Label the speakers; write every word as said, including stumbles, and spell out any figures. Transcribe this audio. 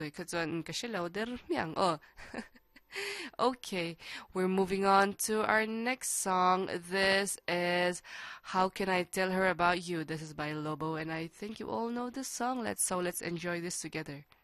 Speaker 1: Kazan kashilaw miang. Oh. Okay, we're moving on to our next song. This is How Can I Tell Her About You? This is by Lobo, and I think you all know this song. Let's so let's enjoy this together.